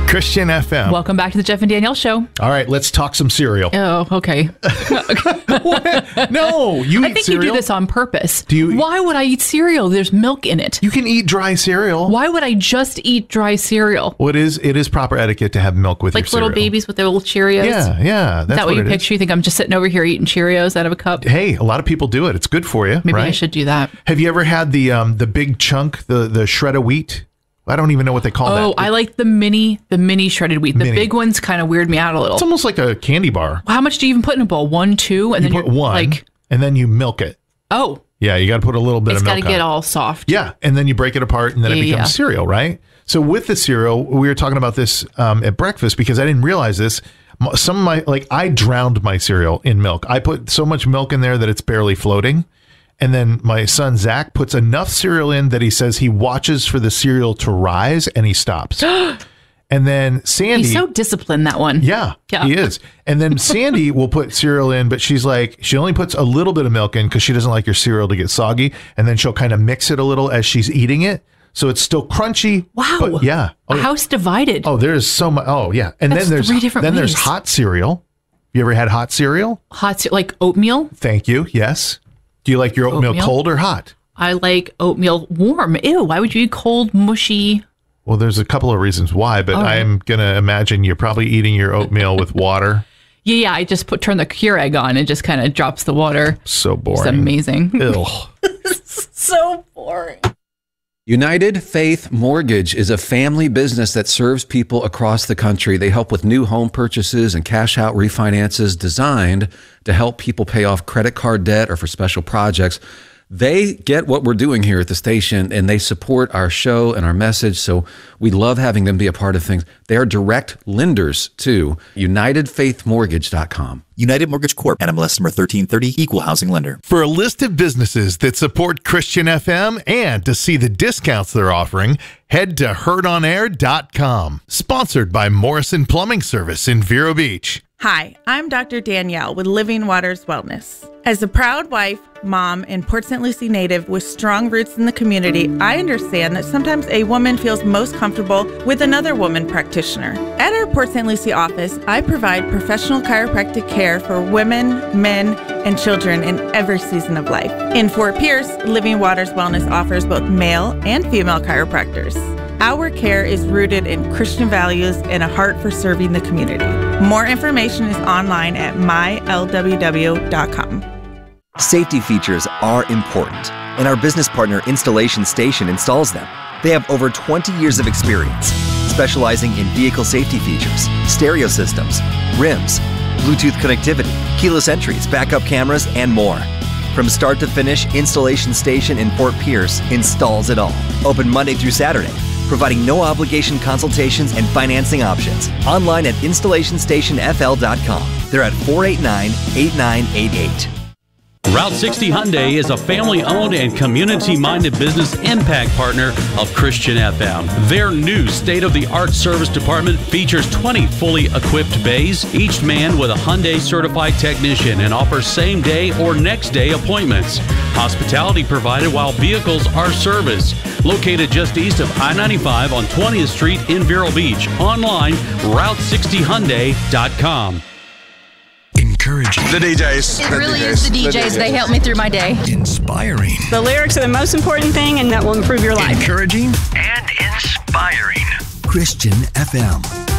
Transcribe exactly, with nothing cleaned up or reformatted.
Christian F M. Welcome back to the Jeff and Danielle Show. All right, let's talk some cereal. Oh, okay. No, you I eat think cereal? you do this on purpose. Do you- Why would I eat cereal? There's milk in it. You can eat dry cereal. Why would I just eat dry cereal? Well, it is, it is proper etiquette to have milk with Like your cereal. little babies with their little Cheerios? Yeah, yeah. Is That's that what you it is. picture? You think I'm just sitting over here eating Cheerios out of a cup? Hey, a lot of people do it. It's good for you, Maybe right? I should do that. Have you ever had the um, the big chunk, the the shred of wheat? I don't even know what they call that. Oh, I like the mini, the mini shredded wheat. The Mini. big ones kind of weird me out a little. It's almost like a candy bar. How much do you even put in a bowl? One, two, and You then put you're one, like, and then you milk it. oh, Yeah, you got to put a little bit it's of got milk to get on it. all soft. Yeah, and then you break it apart, and then it Yeah, becomes yeah. cereal, right? So with the cereal, we were talking about this um, at breakfast because I didn't realize this. M- Some of my, like, I drowned my cereal in milk. I put so much milk in there that it's barely floating. And then my son, Zach, puts enough cereal in that he says he watches for the cereal to rise and he stops. And then Sandy. He's so disciplined, that one. Yeah, Yeah. he is. And then Sandy will put cereal in, but she's like, she only puts a little bit of milk in because she doesn't like your cereal to get soggy. And then she'll kind of mix it a little as she's eating it. So it's still crunchy. Wow. But yeah. A Oh, house divided. oh, there's so much. Oh, yeah. And That's then there's three different then there's ways. hot cereal. You ever had hot cereal? Hot, ce- like oatmeal. Thank you. Yes. Do you like your oatmeal, Oatmeal? cold or hot? I like oatmeal warm. Ew, why would you eat cold, mushy? Well, there's a couple of reasons why, but All right. I'm going to imagine you're probably eating your oatmeal with water. Yeah, yeah, I just put turn the Keurig on and just kind of drops the water. So It's boring. amazing. Ugh. So boring. United Faith Mortgage is a family business that serves people across the country. They help with new home purchases and cash out refinances designed to help people pay off credit card debt or for special projects. They get what we're doing here at the station and they support our show and our message. So we love having them be a part of things. They are direct lenders too. United Faith Mortgage dot com. United Mortgage Corp. N M L S number thirteen thirty, Equal Housing Lender. For a list of businesses that support Christian F M and to see the discounts they're offering, head to heard on air dot com. Sponsored by Morrison Plumbing Service in Vero Beach. Hi, I'm Doctor Danielle with Living Waters Wellness. As a proud wife, mom, and Port Saint Lucie native with strong roots in the community, I understand that sometimes a woman feels most comfortable with another woman practitioner. At our Port Saint Lucie office, I provide professional chiropractic care for women, men, and children in every season of life. In Fort Pierce, Living Waters Wellness offers both male and female chiropractors. Our care is rooted in Christian values and a heart for serving the community. More information is online at my l w w dot com. Safety features are important, and our business partner Installation Station installs them. They have over twenty years of experience, specializing in vehicle safety features, stereo systems, rims, Bluetooth connectivity, keyless entries, backup cameras, and more. From start to finish, Installation Station in Fort Pierce installs it all. Open Monday through Saturday, providing no obligation consultations and financing options. Online at installation station f l dot com. They're at four eight nine, eight nine eight eight. Route sixty Hyundai is a family-owned and community-minded business impact partner of Christian F M. Their new state-of-the-art service department features twenty fully equipped bays, each manned with a Hyundai-certified technician, and offers same-day or next-day appointments. Hospitality provided while vehicles are serviced. Located just east of I ninety-five on twentieth Street in Vero Beach. Online, route sixty hyundai dot com. Encouraging. The D Js. It really is the D Js. They help me through my day. Inspiring. The lyrics are the most important thing, and that will improve your life. Encouraging. And inspiring. Christian F M.